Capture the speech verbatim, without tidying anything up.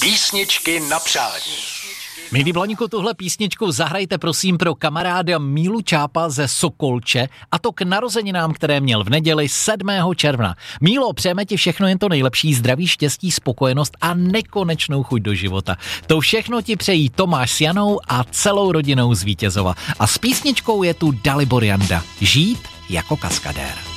Písničky na přání. Milí Blaňku, tuhle písničku zahrajte prosím pro kamaráda Mílu Čápa ze Sokolče, a to k narozeninám, které měl v neděli sedmého června. Mílo, přejeme ti všechno jen to nejlepší, zdraví, štěstí, spokojenost a nekonečnou chuť do života. To všechno ti přejí Tomáš s Janou a celou rodinou z Vítězova. A s písničkou je tu Dalibor Janda. Žít jako kaskadér.